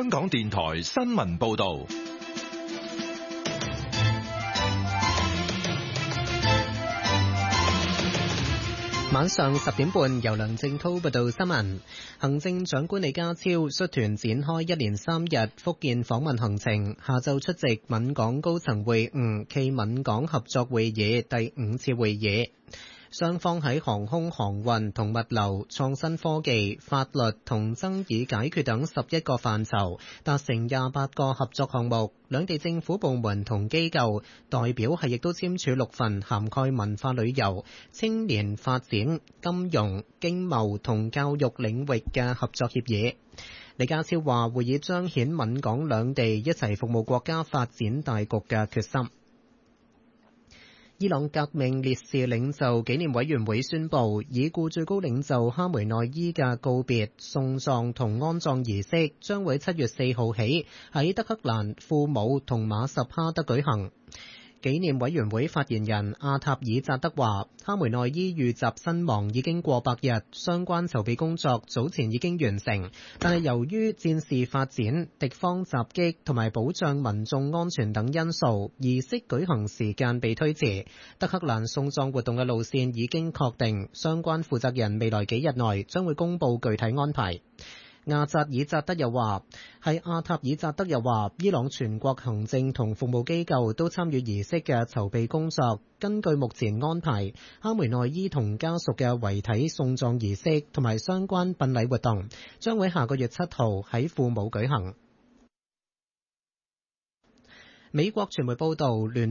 香港電台新聞報道。 晚上10點半，由梁正濤報道新聞。行政長官李家超率團展開一連3日福建訪問行程，下晝出席閩港高層會晤暨閩港合作會議第5次會議。雙方喺航空航運同物流、創新科技、法律同爭議解決等11個範疇達成28個合作項目。兩地政府部門同機構代表亦都簽署6份涵蓋文化旅遊、青年發展、金融、經貿同教育領域嘅合作協議。李家超話會議彰顯閩港兩地一齊服務國家發展大局嘅決心。伊朗革命烈士領袖紀念委員會宣布，已故最高領袖哈梅內伊嘅告別、送葬同安葬儀式將會7月4號起喺德黑蘭、庫姆同馬什哈德舉行。紀念委員會發言人阿塔爾扎德話，哈梅內伊遇襲身亡已經過百日，相關籌備工作早前已經完成，但係由於戰事發展、敵方襲擊同埋保障民眾安全等因素，儀式舉行時間被推遲。德黑蘭送葬活動嘅路線已經確定，相關負責人未來幾日內將會公佈具體安排。阿塔爾扎德又話，伊朗全國行政同服務機構都參與儀式嘅籌備工作。根據目前安排，哈梅內伊同家屬嘅遺體送葬儀式同埋相關殯禮活動將會下個月7號喺庫姆舉行。美國傳媒報道，聯